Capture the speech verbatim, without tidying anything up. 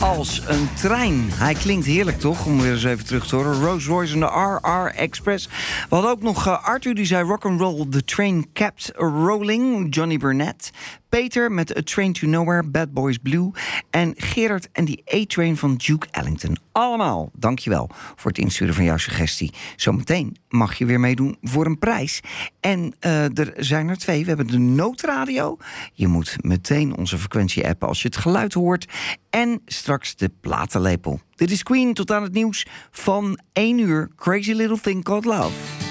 als een trein. Hij klinkt heerlijk, toch? Om weer eens even terug te horen. Rolls Royce en de R R Express. We hadden ook nog uh, Arthur, die zei rock'n'roll, the train kept rolling. Johnny Burnett. Peter met A Train to Nowhere, Bad Boys Blue. En Gerard en die A-Train van Duke Ellington. Allemaal, dankjewel voor het insturen van jouw suggestie. Zometeen mag je weer meedoen voor een prijs. En uh, er zijn er twee. We hebben de noodradio. Je moet meteen onze frequentie appen als je het geluid hoort. En straks de platenlepel. Dit is Queen tot aan het nieuws van één uur. Crazy Little Thing Called Love.